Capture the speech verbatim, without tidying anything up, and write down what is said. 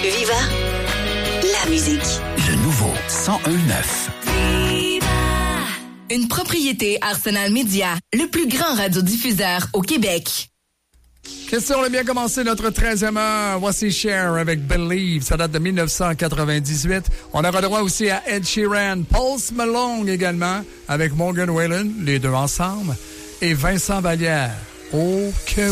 Viva la musique. Le nouveau cent un neuf. Une propriété Arsenal Média, le plus grand radiodiffuseur au Québec. Question, on a bien commencé notre treizième heure. Voici Cher avec Believe. Ça date de dix-neuf cent quatre-vingt-dix-huit. On aura droit aussi à Ed Sheeran, Post Malone également, avec Morgan Wallen, les deux ensemble, et Vincent Vallière. Oh que